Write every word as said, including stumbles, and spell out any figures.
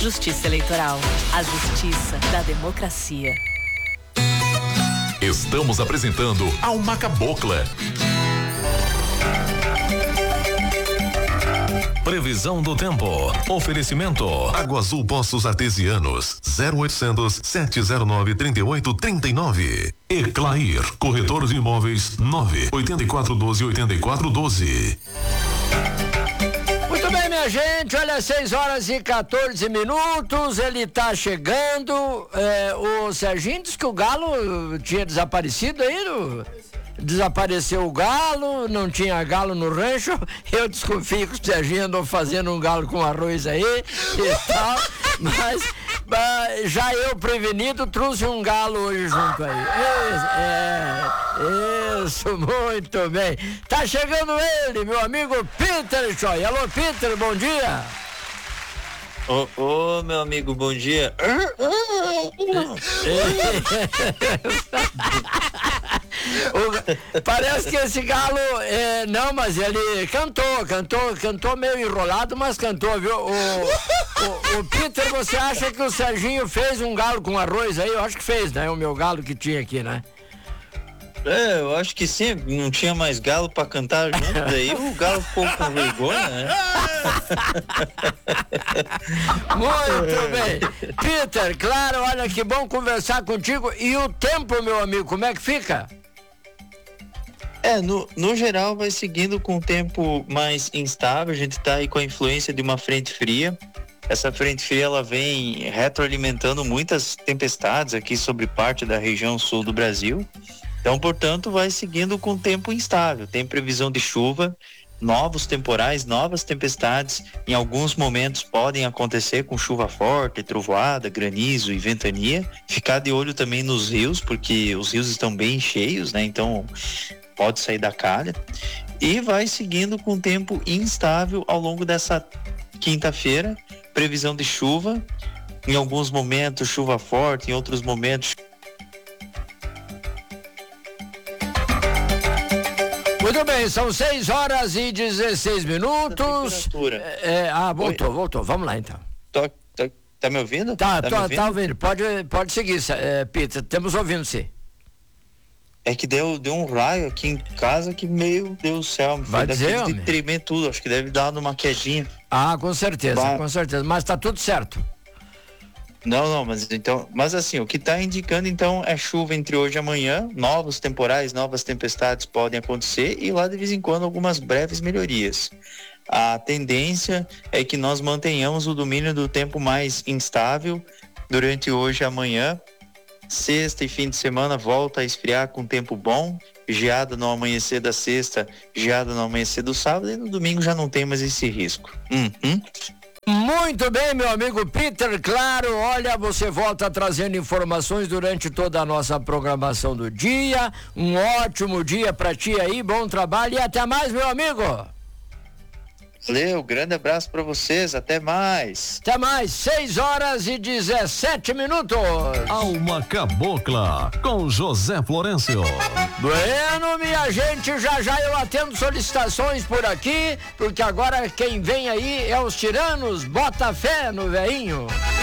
Justiça Eleitoral, a justiça da democracia. Estamos apresentando Alma Cabocla. Previsão do tempo. Oferecimento. Água Azul Poços Artesianos. zero oitocentos, sete zero nove, trinta e oito, trinta e nove. Eclair. Corretor de imóveis. nove oito quatro um dois, oito quatro um dois. Muito bem, minha gente. Olha, seis horas e quatorze minutos. Ele tá chegando. É, o Serginho disse que o Galo tinha desaparecido aí, no... Desapareceu o galo, não tinha galo no rancho. Eu desconfio que o Serginho andou fazendo um galo com arroz aí e tal, mas, mas já eu prevenido trouxe um galo hoje junto aí. É, isso, muito bem. Tá chegando ele, meu amigo Peter Choi. Alô, Peter, bom dia. Ô, oh, oh, meu amigo, bom dia. O, parece que esse galo, é, não, mas ele cantou, cantou, cantou meio enrolado, mas cantou, viu? O, o, o Peter, você acha que o Serginho fez um galo com arroz aí? Eu acho que fez, né? O meu galo que tinha aqui, né? É, eu acho que sim, não tinha mais galo pra cantar junto, daí o galo ficou com vergonha, né? Muito bem. Peter, claro, olha que bom conversar contigo. E o tempo, meu amigo, como é que fica? É, no, no geral vai seguindo com o tempo mais instável, a gente tá aí com a influência de uma frente fria. Essa frente fria, ela vem retroalimentando muitas tempestades aqui sobre parte da região sul do Brasil. Então, portanto, vai seguindo com tempo instável. Tem previsão de chuva, novos temporais, novas tempestades. Em alguns momentos podem acontecer com chuva forte, trovoada, granizo e ventania. Ficar de olho também nos rios, porque os rios estão bem cheios, né? Então, pode sair da calha. E vai seguindo com tempo instável ao longo dessa quinta-feira. Previsão de chuva. Em alguns momentos, chuva forte, em outros momentos, muito bem, são seis horas e dezesseis minutos. É, é, ah, voltou, Oi? voltou. Vamos lá então. Tô, tô, tá me ouvindo? Tá, tá, tô, me ouvindo? tá ouvindo. Pode, pode seguir, é, Peter. Estamos ouvindo, sim. É que deu, deu um raio aqui em casa que, meu Deus do céu, me vai dizer, de tremer tudo. Acho que deve dar uma quedinha. Ah, com certeza, vai. com certeza. Mas tá tudo certo. Não, não, mas então, mas assim, o que está indicando então é chuva entre hoje e amanhã, novos temporais, novas tempestades podem acontecer e lá de vez em quando algumas breves melhorias. A tendência é que nós mantenhamos o domínio do tempo mais instável durante hoje e amanhã. Sexta e fim de semana volta a esfriar com tempo bom, geada no amanhecer da sexta, geada no amanhecer do sábado e no domingo já não tem mais esse risco. Uhum. Muito bem, meu amigo Peter, claro, olha, você volta trazendo informações durante toda a nossa programação do dia. Um ótimo dia pra ti aí, bom trabalho e até mais, meu amigo. Valeu, grande abraço pra vocês, até mais. Até mais, seis horas e dezessete minutos. Alma Cabocla, com José Florencio. Bueno, minha gente, já já eu atendo solicitações por aqui, porque agora quem vem aí é os tiranos, bota fé no veinho.